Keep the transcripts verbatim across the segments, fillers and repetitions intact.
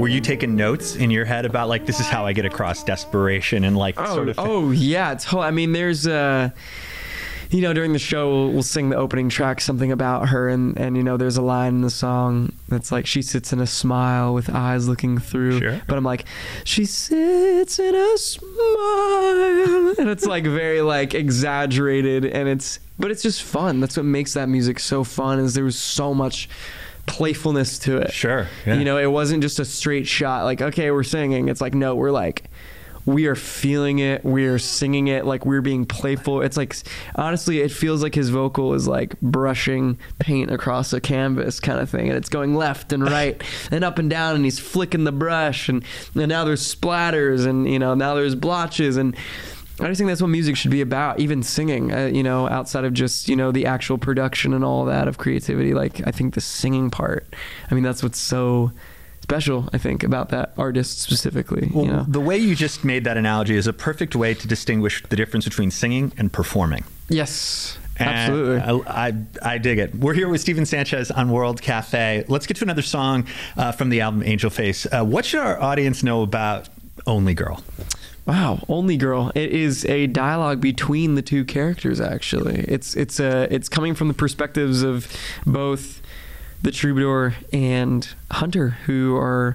you taking notes in your head about like, this is how I get across desperation and like oh, sort of oh yeah, it's whole, I mean, there's uh you know, during the show, we'll, we'll sing the opening track, something about her, and, and, you know, there's a line in the song that's like, she sits in a smile with eyes looking through. Sure. But I'm like, she sits in a smile. And it's like very like exaggerated, and it's, but it's just fun. That's what makes that music so fun, is there was so much playfulness to it. Sure. Yeah. You know, it wasn't just a straight shot, like, okay, we're singing. It's like, no, we're like, we are feeling it, we are singing it, like we're being playful. It's like, honestly, it feels like his vocal is like brushing paint across a canvas kind of thing, and it's going left and right and up and down, and he's flicking the brush, and, and now there's splatters, and, you know, now there's blotches, and I just think that's what music should be about, even singing, uh, you know, outside of just, you know, the actual production and all that of creativity. Like, I think the singing part, I mean, that's what's so special, I think, about that artist specifically. Well, you know? The way you just made that analogy is a perfect way to distinguish the difference between singing and performing. Yes, And absolutely. I, I, I dig it. We're here with Steven Sanchez on World Cafe. Let's get to another song uh, from the album Angel Face. Uh, what should our audience know about Only Girl? Wow, Only Girl. It is a dialogue between the two characters, actually. It's it's a it's coming from the perspectives of both the troubadour and Hunter, who are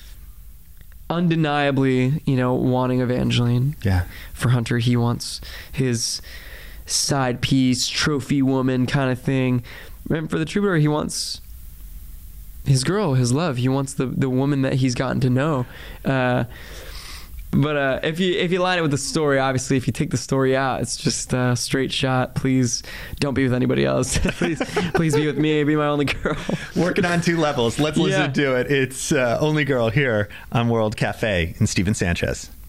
undeniably, you know, wanting Evangeline. Yeah. For Hunter, he wants his side piece, trophy woman kind of thing. And for the troubadour, he wants his girl, his love. He wants the the woman that he's gotten to know. Uh, But uh, if you if you line it with the story, obviously, if you take the story out, it's just a straight shot. Please don't be with anybody else. please, please be with me. Be my only girl. Working on two levels. Let's listen Yeah. to it. It's uh, Only Girl here on World Cafe and Steven Sanchez.